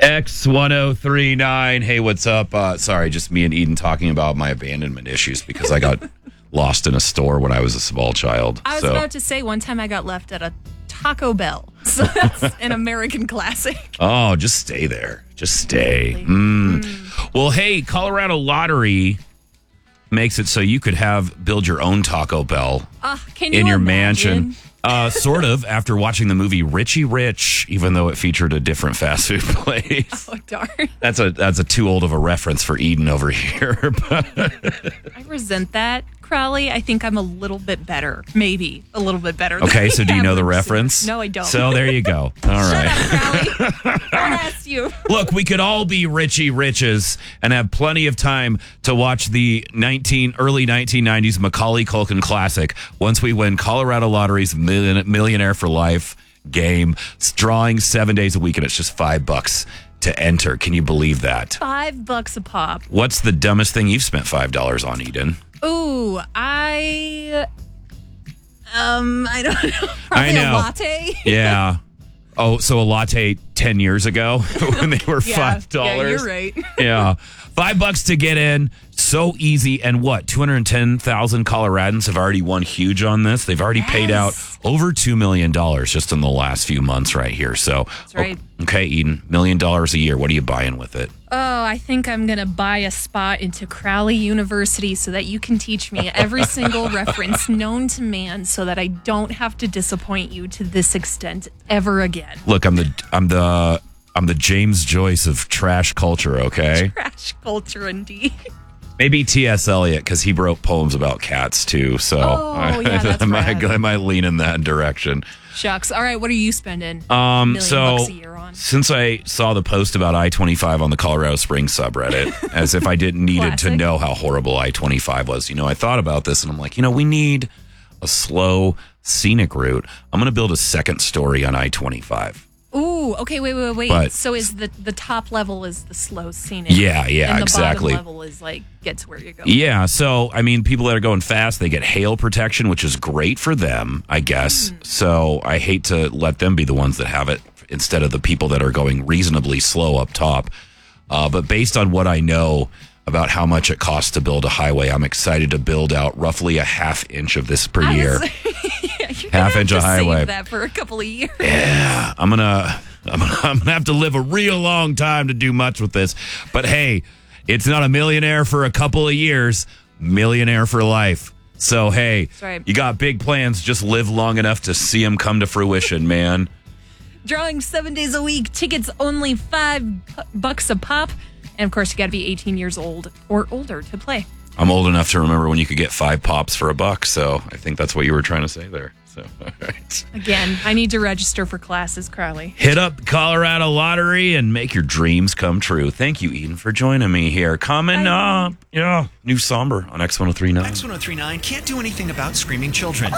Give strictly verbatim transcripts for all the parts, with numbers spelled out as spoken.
X ten thirty-nine. Hey, what's up? Uh, sorry, just me and Eden talking about my abandonment issues because I got lost in a store when I was a small child. I was so. about to say one time I got left at a Taco Bell. So that's an American classic. Oh, just stay there. Just stay. Mm. Mm. Well, hey, Colorado Lottery makes it so you could have build your own Taco Bell uh, can you in your imagine? mansion. Uh, sort of, after watching the movie Richie Rich, even though it featured a different fast food place. Oh, darn. That's a that's a too old of a reference for Eden over here. I resent that, Crowley. I think I'm a little bit better. Maybe a little bit better. Okay, so do you know the average reference? singer. No, I don't. So there you go. All right. Shut up, Crowley. Don't ask you. Look, we could all be Richie Riches and have plenty of time to watch the nineteen early nineteen nineties Macaulay Culkin classic once we win Colorado Lottery's million, Millionaire for Life game. It's drawing seven days a week, and it's just five bucks to enter. Can you believe that? Five bucks a pop. What's the dumbest thing you've spent five dollars on, Eden? Ooh, I... Um, I don't know. Probably I know. a latte. Yeah. Oh, so a latte ten years ago when they were yeah, five dollars. Yeah, you're right. Yeah. Five bucks to get in. So easy. And what? two hundred ten thousand Coloradans have already won huge on this. They've already yes. paid out over two million dollars just in the last few months right here. So, that's right. Okay, Eden, million dollars a year. What are you buying with it? Oh, I think I'm going to buy a spot into Crowley University so that you can teach me every single reference known to man so that I don't have to disappoint you to this extent ever again. Look, I'm the I'm the I'm the James Joyce of trash culture, okay? Trash culture indeed. Maybe T S. Eliot, because he wrote poems about cats too. So oh, I, yeah, that's I, might, rad. I might lean in that direction. Shucks. All right, what are you spending? Um, Million so bucks a year on? Since I saw the post about I twenty-five on the Colorado Springs subreddit, as if I didn't needed to know how horrible I twenty-five was, you know, I thought about this and I'm like, you know, we need a slow, scenic route. I'm going to build a second story on I twenty-five. Ooh, okay, wait, wait, wait. But, so is the the top level is the slow scenic? Yeah, yeah, and the exactly. bottom level is like gets where you go. Yeah, so I mean, people that are going fast, they get hail protection, which is great for them, I guess. Mm. So I hate to let them be the ones that have it instead of the people that are going reasonably slow up top. Uh, but based on what I know about how much it costs to build a highway, I'm excited to build out roughly a half inch of this per I year. Was, yeah, you're half inch have of to highway. Save that for a couple of years. Yeah, I'm gonna, I'm gonna, I'm gonna have to live a real long time to do much with this. But hey, it's not a millionaire for a couple of years, millionaire for life. So hey, right. You got big plans. Just live long enough to see them come to fruition, man. Drawing seven days a week. Tickets only five bucks a pop. And, of course, you got to be eighteen years old or older to play. I'm old enough to remember when you could get five pops for a buck, so I think that's what you were trying to say there. So, all right. Again, I need to register for classes, Crowley. Hit up Colorado Lottery and make your dreams come true. Thank you, Eden, for joining me here. Coming Bye. up, yeah, new Somber on X ten thirty-nine. X ten thirty-nine can't do anything about screaming children.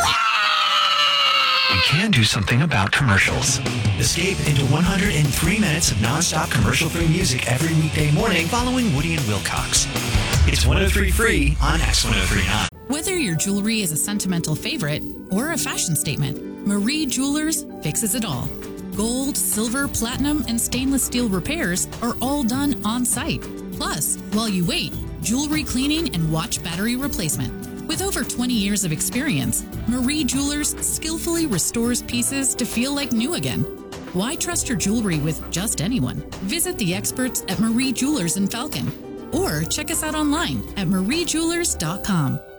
You can do something about commercials. Escape into one hundred three minutes of nonstop commercial-free music every weekday morning following Woody and Wilcox. It's one oh three Free on X ten thirty-nine. Whether your jewelry is a sentimental favorite or a fashion statement, Marie Jewelers fixes it all. Gold, silver, platinum, and stainless steel repairs are all done on site. Plus, while you wait, jewelry cleaning and watch battery replacement. With over twenty years of experience, Marie Jewelers skillfully restores pieces to feel like new again. Why trust your jewelry with just anyone? Visit the experts at Marie Jewelers in Falcon or check us out online at marie jewelers dot com.